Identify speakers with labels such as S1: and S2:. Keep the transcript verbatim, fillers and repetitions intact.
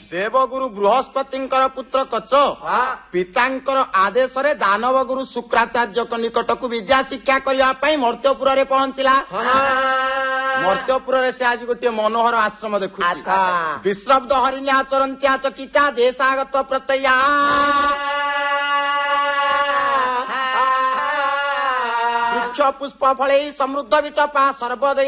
S1: देवगुरु बृहस्पतिंकर पुत्र कच पितांकर आदेश रे दानव गुरु शुक्राचार्य निकट को विद्या शिक्षा करने मर्त्यपुर रे पहुंचला। मर्त्यपुर से आज गोटे मनोहर आश्रम देखु विश्रब्द हरिण्या चरंत्या चकिता देशागत प्रत्यया वृक्ष पुष्प फले समृद्ध विटपा सर्वदया